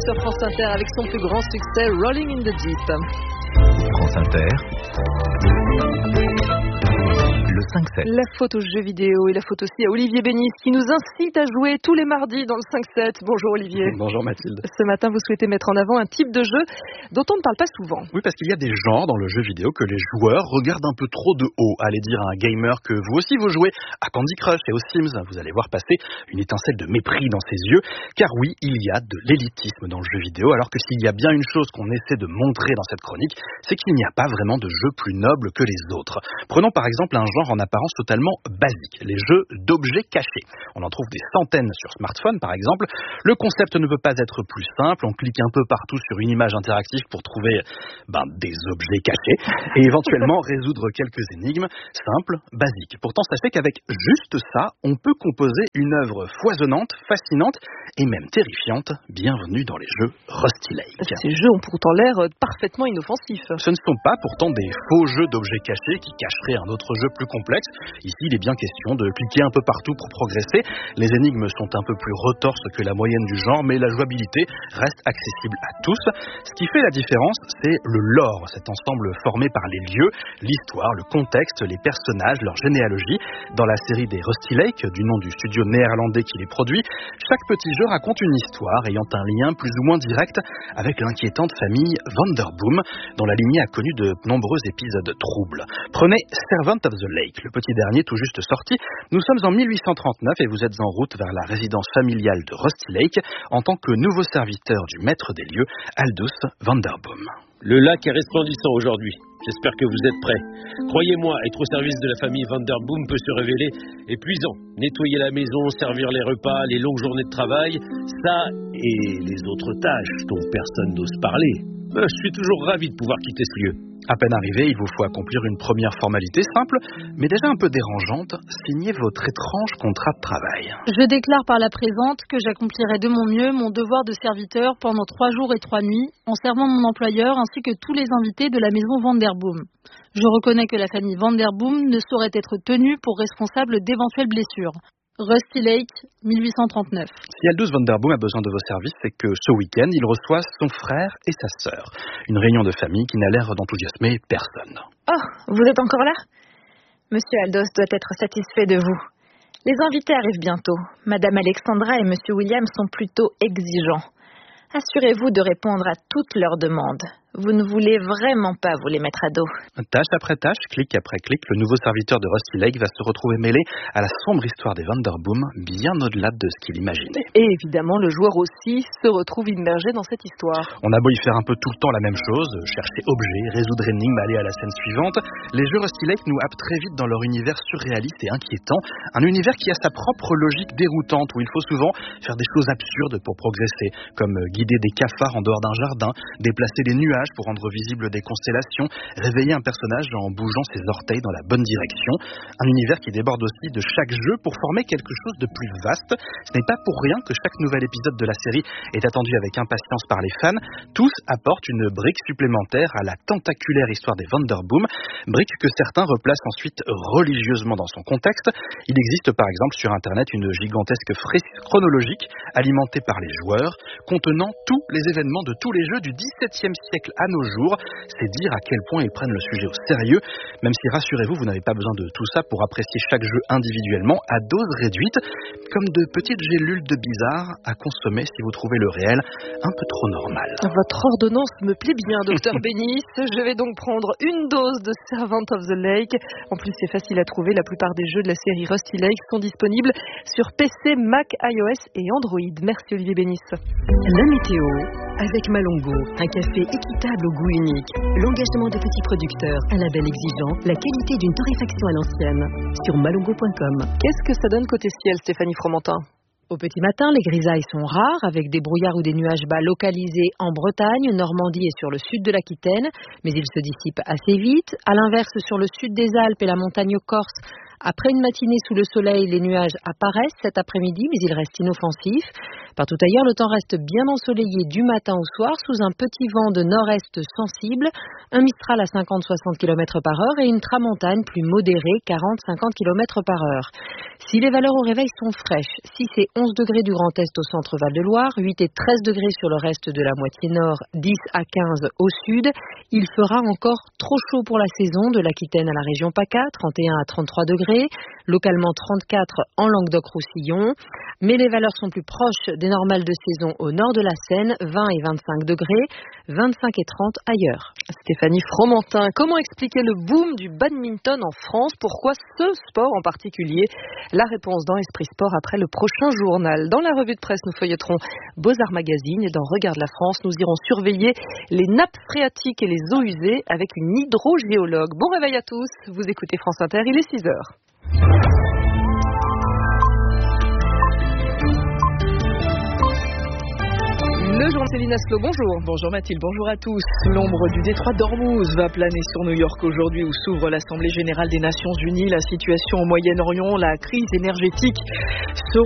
sur France Inter avec son plus grand succès, Rolling in the Deep. France Inter. Le 5-7. La faute aux jeux vidéo et la faute aussi à Olivier Bénis qui nous incite à jouer tous les mardis dans le 5-7. Bonjour Olivier. Bonjour Mathilde. Ce matin, vous souhaitez mettre en avant un type de jeu dont on ne parle pas souvent. Oui, parce qu'il y a des genres dans le jeu vidéo que les joueurs regardent un peu trop de haut. Allez dire à un gamer que vous aussi vous jouez à Candy Crush et aux Sims. Vous allez voir passer une étincelle de mépris dans ses yeux. Car oui, il y a de l'élitisme dans le jeu vidéo. Alors que s'il y a bien une chose qu'on essaie de montrer dans cette chronique, c'est qu'il n'y a pas vraiment de jeu plus noble que les autres. Prenons par exemple un genre en apparence totalement basique, les jeux d'objets cachés. On en trouve des centaines sur smartphone par exemple. Le concept ne peut pas être plus simple, on clique un peu partout sur une image interactive pour trouver des objets cachés et éventuellement résoudre quelques énigmes simples, basiques. Pourtant sachez qu'avec juste ça, on peut composer une œuvre foisonnante, fascinante et même terrifiante. Bienvenue dans les jeux Rusty Lake. Ces jeux ont pourtant l'air parfaitement inoffensifs. Ce ne sont pas pourtant des faux jeux d'objets cachés qui cacheraient un autre jeu plus complexe. Ici, il est bien question de cliquer un peu partout pour progresser. Les énigmes sont un peu plus retorses que la moyenne du genre, mais la jouabilité reste accessible à tous. Ce qui fait la différence, c'est le lore, cet ensemble formé par les lieux, l'histoire, le contexte, les personnages, leur généalogie. Dans la série des Rusty Lake, du nom du studio néerlandais qui les produit, chaque petit jeu raconte une histoire ayant un lien plus ou moins direct avec l'inquiétante famille Vanderboom, dont la lignée a connu de nombreux épisodes troubles. Prenez Servant of the Lake, le petit dernier tout juste sorti. Nous sommes en 1839 et vous êtes en route vers la résidence familiale de Rusty Lake en tant que nouveau serviteur du maître des lieux, Aldous Vanderboom. Le lac est resplendissant aujourd'hui. J'espère que vous êtes prêts. Croyez-moi, être au service de la famille Vanderboom peut se révéler épuisant. Nettoyer la maison, servir les repas, les longues journées de travail, ça et les autres tâches dont personne n'ose parler. Je suis toujours ravi de pouvoir quitter ce lieu. À peine arrivé, il vous faut accomplir une première formalité simple, mais déjà un peu dérangeante, signer votre étrange contrat de travail. Je déclare par la présente que j'accomplirai de mon mieux mon devoir de serviteur pendant 3 jours et 3 nuits, en servant mon employeur ainsi que tous les invités de la maison Vanderboom. Je reconnais que la famille Vanderboom ne saurait être tenue pour responsable d'éventuelles blessures. Rusty Lake, 1839. Si Aldous Vanderboom a besoin de vos services, c'est que ce week-end, il reçoit son frère et sa sœur. Une réunion de famille qui n'a l'air d'enthousiasmer personne. Oh, vous êtes encore là ? Monsieur Aldous doit être satisfait de vous. Les invités arrivent bientôt. Madame Alexandra et Monsieur William sont plutôt exigeants. Assurez-vous de répondre à toutes leurs demandes. Vous ne voulez vraiment pas vous les mettre à dos. Tâche après tâche, clic après clic, le nouveau serviteur de Rusty Lake va se retrouver mêlé à la sombre histoire des Vanderboom, bien au-delà de ce qu'il imaginait. Et évidemment, le joueur aussi se retrouve immergé dans cette histoire. On a beau y faire un peu tout le temps la même chose, chercher objets, résoudre énigmes, aller à la scène suivante, les jeux Rusty Lake nous happent très vite dans leur univers surréaliste et inquiétant, un univers qui a sa propre logique déroutante, où il faut souvent faire des choses absurdes pour progresser, comme guider des cafards en dehors d'un jardin, déplacer des nuages pour rendre visibles des constellations, réveiller un personnage en bougeant ses orteils dans la bonne direction. Un univers qui déborde aussi de chaque jeu pour former quelque chose de plus vaste. Ce n'est pas pour rien que chaque nouvel épisode de la série est attendu avec impatience par les fans. Tous apportent une brique supplémentaire à la tentaculaire histoire des Vanderboom, brique que certains replacent ensuite religieusement dans son contexte. Il existe par exemple sur internet une gigantesque fresque chronologique alimentée par les joueurs, contenant tous les événements de tous les jeux du XVIIe siècle à nos jours. C'est dire à quel point ils prennent le sujet au sérieux, même si rassurez-vous, vous n'avez pas besoin de tout ça pour apprécier chaque jeu individuellement à dose réduite, comme de petites gélules de bizarre à consommer si vous trouvez le réel un peu trop normal. Votre ordonnance me plaît bien, docteur Bénis. Je vais donc prendre une dose de Servant of the Lake. En plus, c'est facile à trouver. La plupart des jeux de la série Rusty Lake sont disponibles sur PC, Mac, iOS et Android. Merci Olivier Bénis. La météo avec Malongo, un café équitable au goût unique, l'engagement de petits producteurs, un label exigeant, la qualité d'une torréfaction à l'ancienne. Sur malongo.com. Qu'est-ce que ça donne côté ciel, Stéphanie Fromentin ? Au petit matin, les grisailles sont rares, avec des brouillards ou des nuages bas localisés en Bretagne, Normandie et sur le sud de l'Aquitaine, mais ils se dissipent assez vite. À l'inverse, sur le sud des Alpes et la montagne corse, après une matinée sous le soleil, les nuages apparaissent cet après-midi, mais ils restent inoffensifs. Partout ailleurs, le temps reste bien ensoleillé du matin au soir sous un petit vent de nord-est sensible, un Mistral à 50-60 km par heure et une tramontane plus modérée, 40-50 km par heure. Si les valeurs au réveil sont fraîches, 6 et 11 degrés du Grand Est au centre Val-de-Loire, 8 et 13 degrés sur le reste de la moitié nord, 10 à 15 au sud, il fera encore trop chaud pour la saison, de l'Aquitaine à la région PACA, 31 à 33 degrés, localement 34 en Languedoc-Roussillon, mais les valeurs sont plus proches des normales de saison au nord de la Seine, 20 et 25 degrés, 25 et 30 ailleurs. Stéphanie Fromentin, comment expliquer le boom du badminton en France? Pourquoi ce sport en particulier? La réponse dans Esprit Sport après le prochain journal. Dans la revue de presse, nous feuilleterons Beaux-Arts Magazine et dans Regarde la France, nous irons surveiller les nappes phréatiques et les eaux usées avec une hydrogéologue. Bon réveil à tous, vous écoutez France Inter, il est 6h. Le journal Céline Aslo, bonjour. Bonjour Mathilde, bonjour à tous. L'ombre du détroit d'Ormuz va planer sur New York aujourd'hui où s'ouvre l'Assemblée Générale des Nations Unies. La situation au Moyen-Orient, la crise énergétique